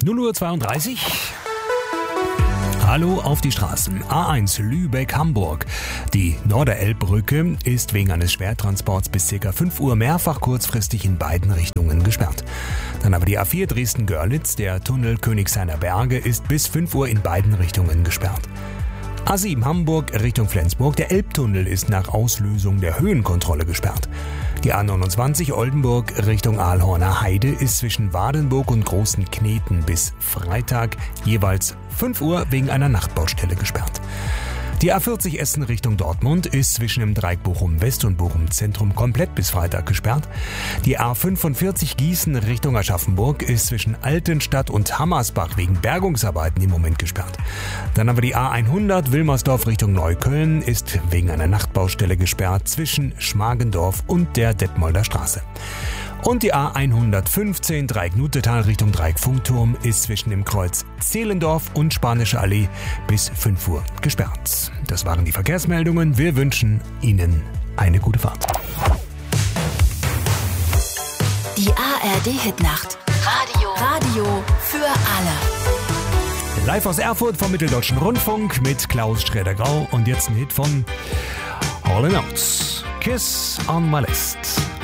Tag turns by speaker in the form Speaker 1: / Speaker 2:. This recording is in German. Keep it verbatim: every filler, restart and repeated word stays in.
Speaker 1: null Uhr zweiunddreißig. Hallo auf die Straßen. A eins Lübeck-Hamburg. Die Norderelbbrücke ist wegen eines Schwertransports bis ca. fünf Uhr mehrfach kurzfristig in beiden Richtungen gesperrt. Dann aber die A vier Dresden-Görlitz. Der Tunnel Königshainer Berge ist bis fünf Uhr in beiden Richtungen gesperrt. A sieben Hamburg Richtung Flensburg. Der Elbtunnel ist nach Auslösung der Höhenkontrolle gesperrt. Die A neunundzwanzig Oldenburg Richtung Aalhorner Heide ist zwischen Wadenburg und Großen Kneten bis Freitag jeweils fünf Uhr wegen einer Nachtbaustelle gesperrt. Die A vierzig Essen Richtung Dortmund ist zwischen dem Dreieck Bochum West und Bochum Zentrum komplett bis Freitag gesperrt. Die A fünfundvierzig Gießen Richtung Aschaffenburg ist zwischen Altenstadt und Hammersbach wegen Bergungsarbeiten im Moment gesperrt. Dann haben wir die A hundert Wilmersdorf Richtung Neukölln ist wegen einer Nachtbaustelle gesperrt zwischen Schmargendorf und der Detmolder Straße. Und die A hundertfünfzehn Dreieck-Nutetal Richtung Dreieck-Funkturm ist zwischen dem Kreuz Zehlendorf und Spanische Allee bis fünf Uhr gesperrt. Das waren die Verkehrsmeldungen. Wir wünschen Ihnen eine gute Fahrt.
Speaker 2: Die A R D-Hitnacht. Radio. Radio für alle.
Speaker 1: Live aus Erfurt vom Mitteldeutschen Rundfunk mit Klaus Sträder-Grau und jetzt ein Hit von Hall and Oates. Kiss on my list.